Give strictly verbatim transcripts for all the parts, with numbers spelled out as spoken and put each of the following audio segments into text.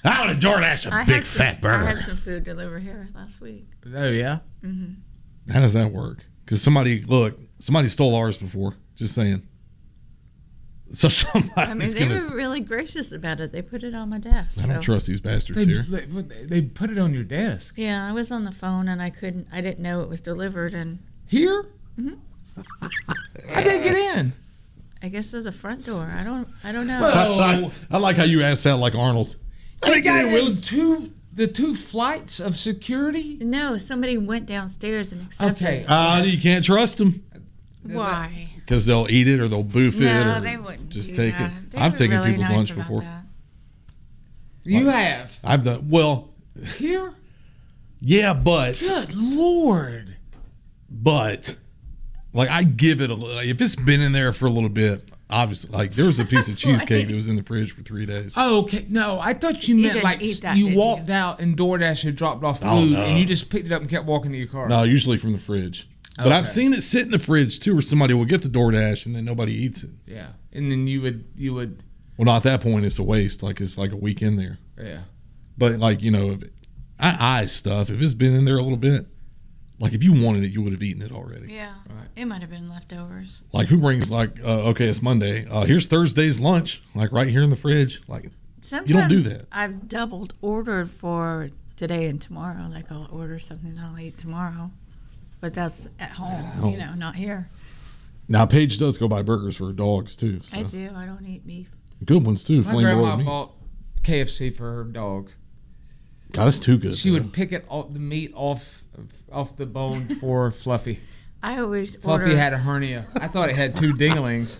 I want to DoorDash a I big some, fat burger. I had some food delivered here last week. Oh, yeah? Mm-hmm. How does that work? Because somebody, look, somebody stole ours before. Just saying. So somebody's I mean, they gonna, were really gracious about it. They put it on my desk. I don't so. trust these bastards They, here. they, they put it on your desk. Yeah, I was on the phone and I couldn't. I didn't know it was delivered, and Here? Mhm. How did they get in? I guess to the front door. I don't. I don't know. Well, I, I, I like how you asked that like Arnold. They got in two, the two flights of security? No, somebody went downstairs and accepted Okay. it. Uh, you can't trust them Why? because they'll eat it or they'll boof it No, or they wouldn't just do take that. it. They I've were taken really people's nice lunch about before. that. You have. I've done well. Here? Yeah, but Good Lord. but like I give it a little. If it's been in there for a little bit, obviously, like there was a piece of cheesecake that was in the fridge for three days. Oh, okay. No, I thought you You meant didn't like eat that, you did walked you? out and DoorDash had dropped off food Oh, no. and you just picked it up and kept walking to your car. No, usually from the fridge. But I've Okay. seen it sit in the fridge too, where somebody will get the DoorDash and then nobody eats it. Yeah. And then you would, you would, Well, not at that point. It's a waste. Like it's like a week in there. yeah. But like you know, if I eye stuff. If it's been in there a little bit, like if you wanted it, you would have eaten it already. Yeah, Right. it might have been leftovers. Like who brings like uh, okay, it's Monday. Uh, here's Thursday's lunch. Like right here in the fridge. Like Sometimes you don't do that. I've doubled ordered for today and tomorrow. Like I'll order something that I'll eat tomorrow, but that's at home. Oh. You know, not here. Now Paige does go buy burgers for her dogs too. So. I do. I don't eat beef. Good ones too. My Flame grandma broiled meat. bought K F C for her dog. God, it's too good. She though. would pick it off the meat off off the bone for Fluffy. I always Fluffy order had a hernia. I thought it had two dinglings.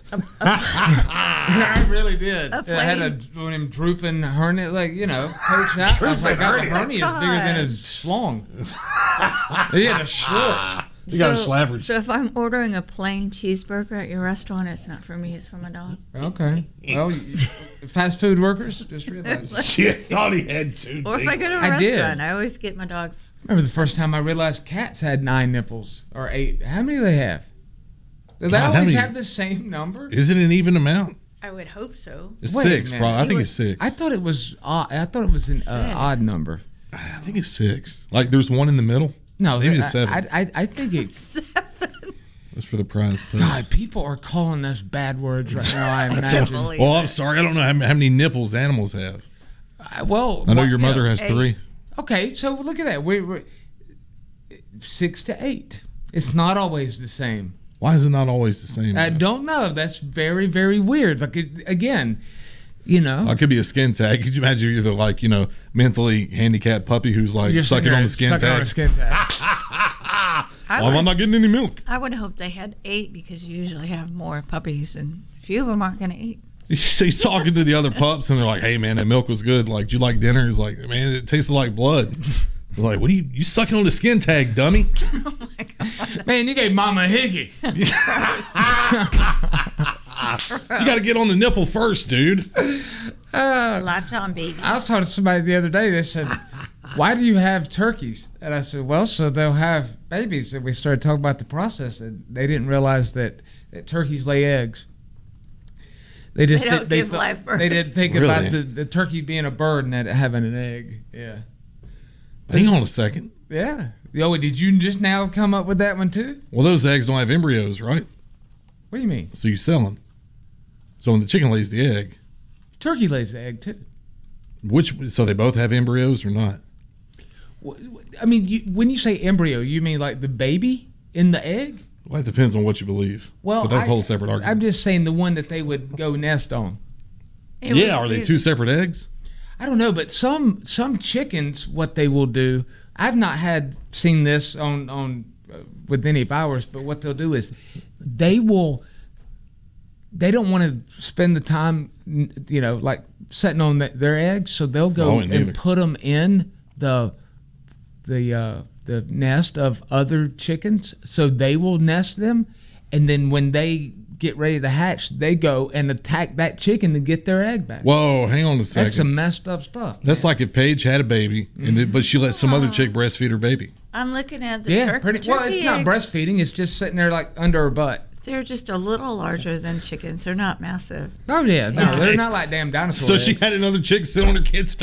I really did. A It had a plain- one of them drooping hernia, like you know, coach out. I was like, God, the hernia is bigger than a schlong. He had a short. You got a so, slaverage. so if I'm ordering a plain cheeseburger at your restaurant, it's not for me. It's for my dog. Okay. Well, you- fast food workers just realized. She thought he had two. Or if I go to a I did. restaurant, I always get my dogs. Remember the first time I realized cats had nine nipples or eight. How many do they have? Do they God, how always many- have the same number? Is it an even amount? I would hope so. It's Wait a six, minute. probably. I He think was- it's six. I thought it was odd. I thought it was an uh, Six. odd number. I think it's six. Like there's one in the middle. No, Maybe I, it's seven. I, I, I think it's. That's for the prize. Put. God, people are calling us bad words right now. I imagine. believe Well, it. I'm sorry. I don't know how, how many nipples animals have. I- well, I know well, your yeah. mother has Eight. three. Okay, so look at that. We're, we're six to eight. It's not always the same. Why is it not always the same? I don't know. That's very, very weird. Like it, again, you know, I could be a skin tag. Could you imagine you're the like you know mentally handicapped puppy who's like you're sucking sitting on there the skin sucking on tag? a skin tag. I Why am I would, not getting any milk? I would hope they had eight because you usually have more puppies, and a few of them aren't going to eat. He's talking to the other pups, and they're like, "Hey, man, that milk was good. Like, did you like dinner?" He's like, "Man, it tasted like blood." They're like, "What are you? You sucking on the skin tag, dummy?" Oh my god! Man, you gave Mama a hickey. You got to get on the nipple first, dude. Uh, Latch on, baby. I was talking to somebody the other day. They said, "Why do you have turkeys?" And I said, "Well, so they'll have babies." And we started talking about the process. And they didn't realize that, that turkeys lay eggs. They just They don't did, they give thought- live birth. They didn't think Really? about the, the turkey being a bird and that it having an egg. Yeah, Hang on a second. yeah. Oh, did you just now come up with that one too? Well, those eggs don't have embryos, right? What do you mean? So you sell them. So when the chicken lays the egg, Turkey lays the egg too. which so they both have embryos or not? Wh- wh- I mean, you, when you say embryo, you mean like the baby in the egg? Well, that depends on what you believe. Well, but that's I- a whole separate argument. I'm just saying the one that they would go nest on. It yeah, would are they be- two separate eggs? I don't know, but some some chickens, what they will do, I've not had seen this on on uh, with any of ours, but what they'll do is they will. They don't want to spend the time, n- you know, like setting on the, their eggs, so they'll Oh, go I wouldn't either. and put them in the the uh, the nest of other chickens, so they will nest them, and then when they get ready to hatch, they go and attack that chicken to get their egg back. Whoa, hang on a second. That's some messed up stuff. That's like if Paige had a baby, and then, but she let some other chick breastfeed her baby. I'm looking at the Yeah, tur- pretty turkey well. It's not eggs. breastfeeding; it's just sitting there like under her butt. They're just a little larger than chickens. They're not massive. Oh yeah, no, Okay. they're not like damn dinosaurs. So she had another chick sit on her kid's